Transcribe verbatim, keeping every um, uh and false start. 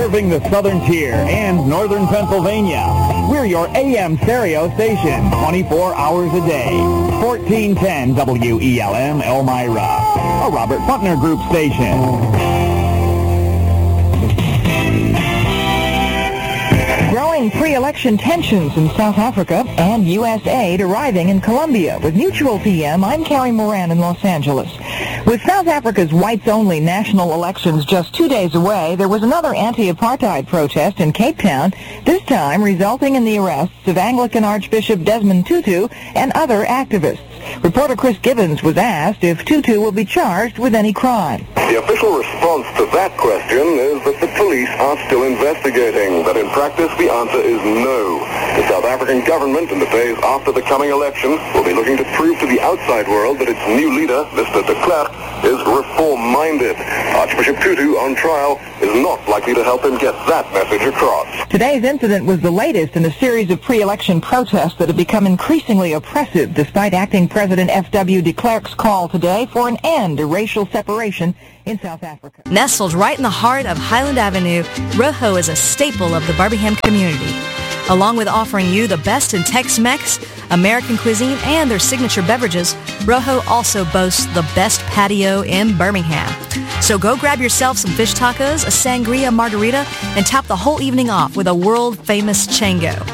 serving the Southern Tier and Northern Pennsylvania. We're your A M stereo station, twenty-four hours a day. fourteen ten W E L M Elmira, a Robert Buckner Group station. Growing pre-election tensions in South Africa and U S aid arriving in Colombia. With Mutual P M, I'm Carrie Moran in Los Angeles. With South Africa's whites-only national elections just two days away, there was another anti-apartheid protest in Cape Town, this time resulting in the arrests of Anglican Archbishop Desmond Tutu and other activists. Reporter Chris Gibbons was asked if Tutu will be charged with any crime. The official response to that question is that the police are still investigating, but in practice the answer is no. The South African government in the days after the coming election will be looking to prove to the outside world that its new leader, Mister de Klerk, is reform-minded. Archbishop Tutu on trial is not likely to help him get that message across. Today's incident was the latest in a series of pre-election protests that have become increasingly oppressive despite acting President F W de Klerk's call today for an end to racial separation in South Africa. Nestled right in the heart of Highland Avenue, Rojo is a staple of the Birmingham community. Along with offering you the best in Tex-Mex, American cuisine, and their signature beverages, Rojo also boasts the best patio in Birmingham. So go grab yourself some fish tacos, a sangria margarita, and top the whole evening off with a world-famous chango.